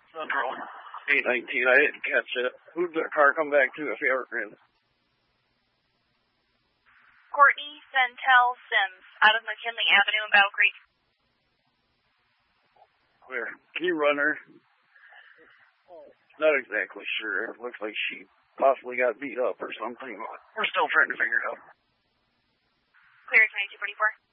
Central. 819. I didn't catch it. Who'd the car come back to if he ever ran? Courtney Centel Sims, out of McKinley Avenue in Battle Creek. Clear. Can you run her? Not exactly sure. It looks like she possibly got beat up or something. We're still trying to figure it out. Clear 2244.